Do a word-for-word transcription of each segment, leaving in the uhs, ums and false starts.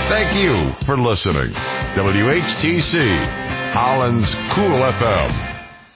Thank you for listening. W H T C, Holland's Cool F M.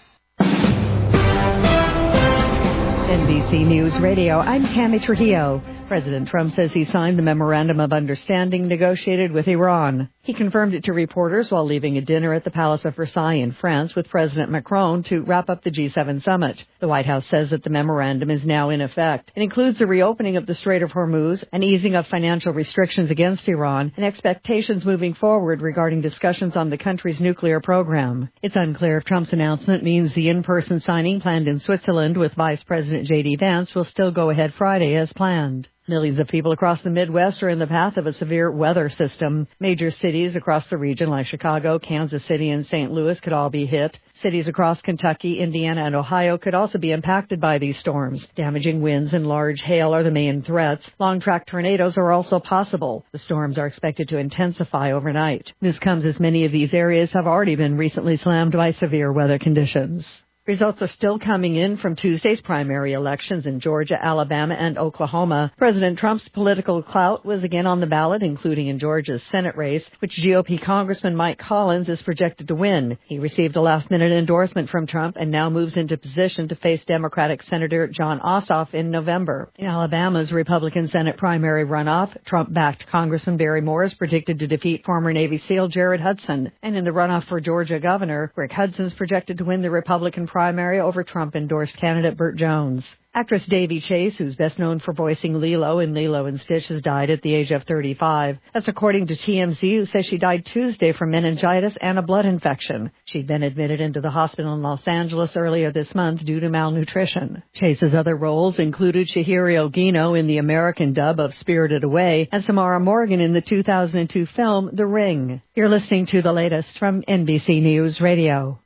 N B C News Radio, I'm Tammy Trujillo. President Trump says he signed the Memorandum of Understanding negotiated with Iran. He confirmed it to reporters while leaving a dinner at the Palace of Versailles in France with President Macron to wrap up the G seven summit. The White House says that the memorandum is now in effect. It includes the reopening of the Strait of Hormuz, an easing of financial restrictions against Iran, and expectations moving forward regarding discussions on the country's nuclear program. It's unclear if Trump's announcement means the in-person signing planned in Switzerland with Vice President J D Vance will still go ahead Friday as planned. Millions of people across the Midwest are in the path of a severe weather system. Major cities across the region like Chicago, Kansas City, and Saint Louis could all be hit. Cities across Kentucky, Indiana, and Ohio could also be impacted by these storms. Damaging winds and large hail are the main threats. Long-track tornadoes are also possible. The storms are expected to intensify overnight. This comes as many of these areas have already been recently slammed by severe weather conditions. Results are still coming in from Tuesday's primary elections in Georgia, Alabama, and Oklahoma. President Trump's political clout was again on the ballot, including in Georgia's Senate race, which G O P Congressman Mike Collins is projected to win. He received a last-minute endorsement from Trump and now moves into position to face Democratic Senator Jon Ossoff in November. In Alabama's Republican Senate primary runoff, Trump-backed Congressman Barry Moore is predicted to defeat former Navy SEAL Jared Hudson. And in the runoff for Georgia governor, Rick Hudson is projected to win the Republican primary over Trump-endorsed candidate Burt Jones. Actress Davy Chase, who's best known for voicing Lilo in Lilo and Stitch, has died at the age of thirty-five. That's according to T M Z, who says she died Tuesday from meningitis and a blood infection. She'd been admitted into the hospital in Los Angeles earlier this month due to malnutrition. Chase's other roles included Chihiro Ogino in the American dub of Spirited Away and Samara Morgan in the two thousand two film The Ring. You're listening to the latest from N B C News Radio.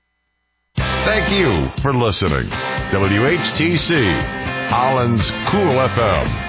Thank you for listening. W H T C, Holland's Cool F M.